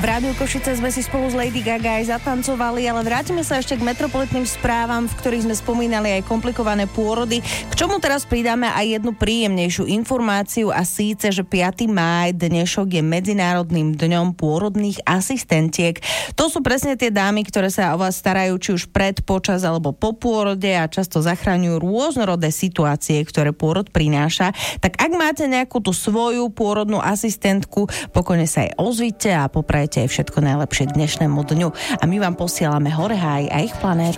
V Rádiu Košice sme si spolu s Lady Gaga aj zatancovali, ale vrátime sa ešte k metropolitným správam, v ktorých sme spomínali aj komplikované pôrody. K čomu teraz pridáme aj jednu príjemnejšiu informáciu, a síce, že 5. máj dnešok je Medzinárodným dňom pôrodných asistentiek. To sú presne tie dámy, ktoré sa o vás starajú či už pred, počas alebo po pôrode a často zachraňujú rôznorodé situácie, ktoré pôrod prináša. Tak ak máte nejakú tú svoju pôrodnú asistentku, pokojne sa jej ozvite a poprajte aj všetko najlepšie k dnešnému dňu. A my vám posielame Hore Háj a ich planétu.